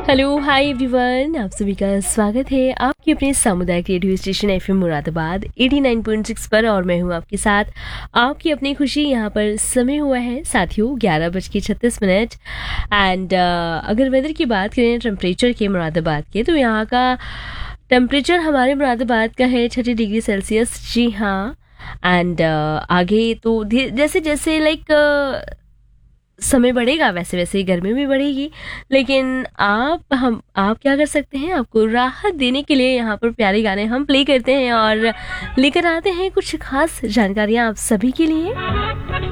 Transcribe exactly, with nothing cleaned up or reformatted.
Hello hi everyone, आप सभी का स्वागत है आपके अपने सामुदायिक radio station FM Moradabad eighty nine point six पर। और मैं हूं आपके साथ आपकी अपनी खुशी। यहां पर समय हुआ है साथियों ग्यारह बज के छत्तीस मिनट। एंड अगर वेदर की बात करें टेम्परेचर के मुरादाबाद के, तो यहाँ का टेम्परेचर हमारे मुरादाबाद का है छठी डिग्री सेल्सियस। जी हाँ। एंड आगे तो जैसे जैसे लाइक समय बढ़ेगा वैसे वैसे ही गर्मी भी बढ़ेगी, लेकिन आप हम आप क्या कर सकते हैं, आपको राहत देने के लिए यहाँ पर प्यारे गाने हम प्ले करते हैं और लेकर आते हैं कुछ खास जानकारियाँ आप सभी के लिए।